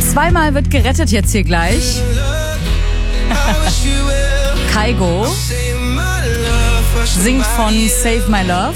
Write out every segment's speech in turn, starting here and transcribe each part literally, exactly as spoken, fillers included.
Zweimal wird gerettet jetzt hier gleich. Kygo singt von Save My Love.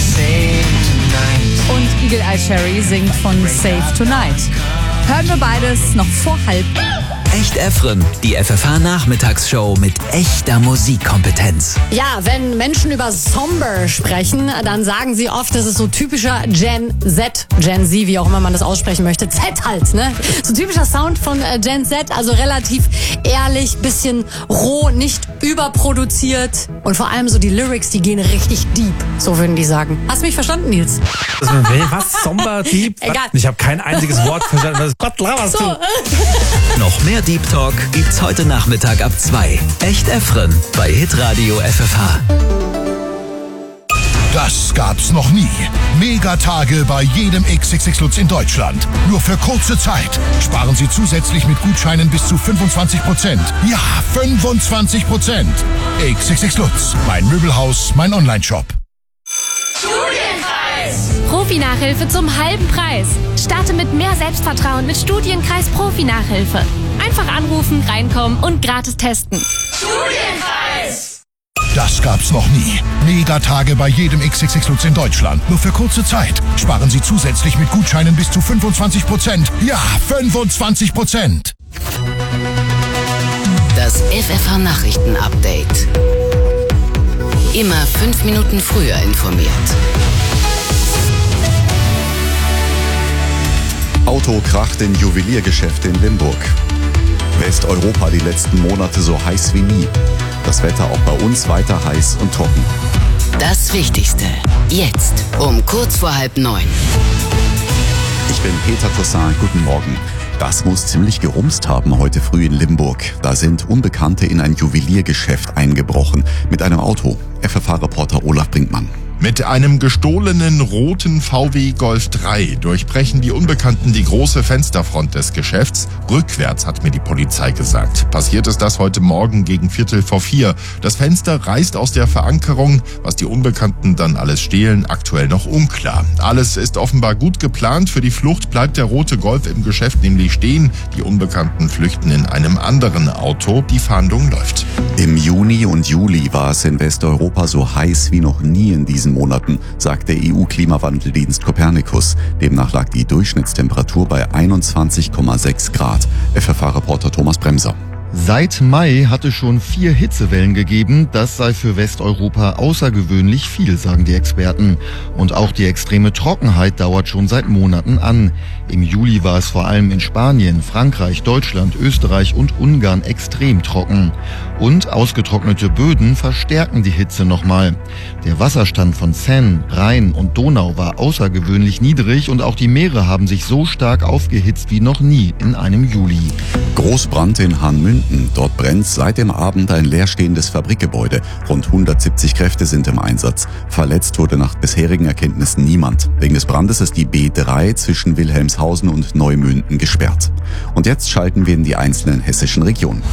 Und Eagle Eye Cherry singt von Save Tonight. Hören wir beides noch vor halb. Echt Efren, die F F H-Nachmittagsshow mit echter Musikkompetenz. Ja, wenn Menschen über Somber sprechen, dann sagen sie oft, das ist so typischer Gen Z, Gen Z, wie auch immer man das aussprechen möchte. Z halt, ne? So typischer Sound von äh, Gen Z, also relativ ehrlich, bisschen roh, nicht überproduziert. Und vor allem so die Lyrics, die gehen richtig deep, so würden die sagen. Hast du mich verstanden, Nils? Was? Somber, deep? Egal. Ich habe kein einziges Wort verstanden. Was Gott laberst So, du? äh. Noch mehr Deep Talk gibt's heute Nachmittag ab zwei. Echt Efren bei Hitradio F F H. Das gab's noch nie. Megatage bei jedem X X X Lutz in Deutschland. Nur für kurze Zeit. Sparen Sie zusätzlich mit Gutscheinen bis zu fünfundzwanzig Prozent. Ja, fünfundzwanzig Prozent. X X X Lutz. Mein Möbelhaus, mein Onlineshop. Profi-Nachhilfe zum halben Preis. Starte mit mehr Selbstvertrauen mit Studienkreis Profi-Nachhilfe. Einfach anrufen, reinkommen und gratis testen. Studienkreis! Das gab's noch nie. Megatage bei jedem X X X Lutz in Deutschland. Nur für kurze Zeit. Sparen Sie zusätzlich mit Gutscheinen bis zu fünfundzwanzig Prozent. Ja, fünfundzwanzig Prozent. Das F F H-Nachrichten-Update. Immer fünf Minuten früher informiert. Auto kracht in Juweliergeschäfte in Limburg. Westeuropa die letzten Monate so heiß wie nie. Das Wetter auch bei uns weiter heiß und trocken. Das Wichtigste. Jetzt um kurz vor halb neun. Ich bin Peter Toussaint. Guten Morgen. Das muss ziemlich gerumst haben heute früh in Limburg. Da sind Unbekannte in ein Juweliergeschäft eingebrochen mit einem Auto. F F H-Reporter Olaf Brinkmann. Mit einem gestohlenen roten V W Golf drei durchbrechen die Unbekannten die große Fensterfront des Geschäfts. Rückwärts, hat mir die Polizei gesagt. Passiert ist das heute Morgen gegen Viertel vor vier. Das Fenster reißt aus der Verankerung. Was die Unbekannten dann alles stehlen, aktuell noch unklar. Alles ist offenbar gut geplant. Für die Flucht bleibt der rote Golf im Geschäft nämlich stehen. Die Unbekannten flüchten in einem anderen Auto. Die Fahndung läuft. Im Juni und Juli war es in Westeuropa so heiß wie noch nie in diesem Monaten, sagt der E U-Klimawandeldienst Copernicus. Demnach lag die Durchschnittstemperatur bei einundzwanzig Komma sechs Grad. F F H-Reporter Thomas Bremser. Seit Mai hat es schon vier Hitzewellen gegeben. Das sei für Westeuropa außergewöhnlich viel, sagen die Experten. Und auch die extreme Trockenheit dauert schon seit Monaten an. Im Juli war es vor allem in Spanien, Frankreich, Deutschland, Österreich und Ungarn extrem trocken. Und ausgetrocknete Böden verstärken die Hitze nochmal. Der Wasserstand von Seine, Rhein und Donau war außergewöhnlich niedrig und auch die Meere haben sich so stark aufgehitzt wie noch nie in einem Juli. Großbrand in Hahnmünden. Dort brennt seit dem Abend ein leerstehendes Fabrikgebäude. Rund hundertsiebzig Kräfte sind im Einsatz. Verletzt wurde nach bisherigen Erkenntnissen niemand. Wegen des Brandes ist die B drei zwischen Wilhelmshausen und Neumünden gesperrt. Und jetzt schalten wir in die einzelnen hessischen Regionen.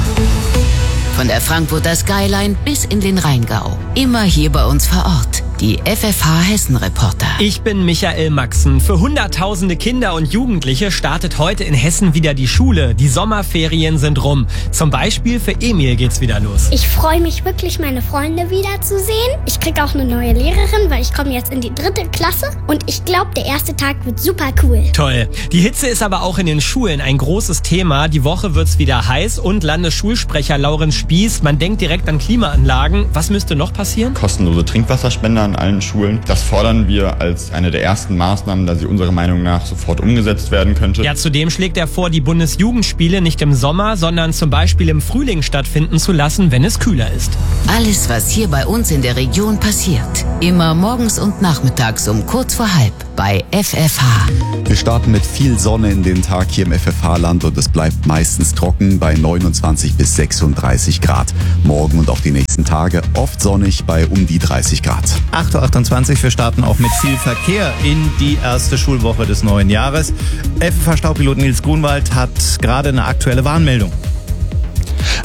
Von der Frankfurter Skyline bis in den Rheingau. Immer hier bei uns vor Ort. Die F F H-Hessen-Reporter. Ich bin Michael Maxen. Für hunderttausende Kinder und Jugendliche startet heute in Hessen wieder die Schule. Die Sommerferien sind rum. Zum Beispiel für Emil geht's wieder los. Ich freue mich wirklich, meine Freunde wiederzusehen. Ich kriege auch eine neue Lehrerin, weil ich komme jetzt in die dritte Klasse. Und ich glaube, der erste Tag wird super cool. Toll. Die Hitze ist aber auch in den Schulen ein großes Thema. Die Woche wird's wieder heiß und Landesschulsprecher Laurenz Spieß, man denkt direkt an Klimaanlagen. Was müsste noch passieren? Kostenlose Trinkwasserspender an allen Schulen. Das fordern wir als eine der ersten Maßnahmen, da sie unserer Meinung nach sofort umgesetzt werden könnte. Ja, zudem schlägt er vor, die Bundesjugendspiele nicht im Sommer, sondern zum Beispiel im Frühling stattfinden zu lassen, wenn es kühler ist. Alles, was hier bei uns in der Region passiert. Immer morgens und nachmittags um kurz vor halb bei F F H. Wir starten mit viel Sonne in den Tag hier im F F H-Land und es bleibt meistens trocken bei neunundzwanzig bis sechsunddreißig Grad. Morgen und auch die nächsten Tage oft sonnig bei um die dreißig Grad. acht Uhr achtundzwanzig, wir starten auch mit viel Verkehr in die erste Schulwoche des neuen Jahres. F F H-Staupilot Nils Grunwald hat gerade eine aktuelle Warnmeldung.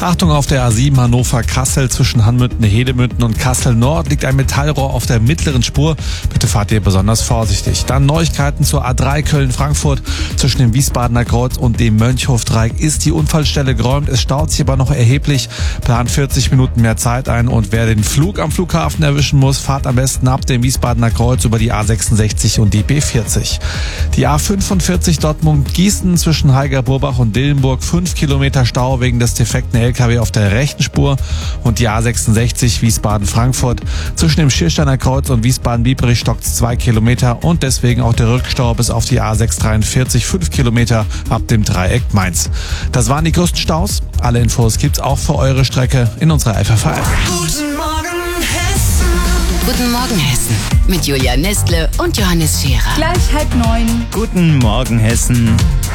Achtung auf der A sieben Hannover-Kassel zwischen Hanmünden-Hedemünden und Kassel-Nord liegt ein Metallrohr auf der mittleren Spur. Bitte fahrt ihr besonders vorsichtig. Dann Neuigkeiten zur A drei Köln-Frankfurt. Zwischen dem Wiesbadener Kreuz und dem Mönchhof-Dreieck ist die Unfallstelle geräumt. Es staut sich aber noch erheblich. Plant vierzig Minuten mehr Zeit ein und wer den Flug am Flughafen erwischen muss, fahrt am besten ab dem Wiesbadener Kreuz über die A sechsundsechzig und die B vierzig. Die A fünfundvierzig Dortmund-Gießen zwischen Heiger-Burbach und Dillenburg, fünf Kilometer Stau wegen des defekten L K W auf der rechten Spur und die A sechsundsechzig Wiesbaden-Frankfurt. Zwischen dem Schiersteiner Kreuz und Wiesbaden-Biebrich stockt es zwei Kilometer und deswegen auch der Rückstau bis auf die A sechshundertdreiundvierzig, fünf Kilometer ab dem Dreieck Mainz. Das waren die größten Staus. Alle Infos gibt's auch für eure Strecke in unserer F F H App. Guten Morgen Hessen. Guten Morgen Hessen. Mit Julia Nestle und Johannes Scherer. Gleich halb neun. Guten Morgen, Hessen.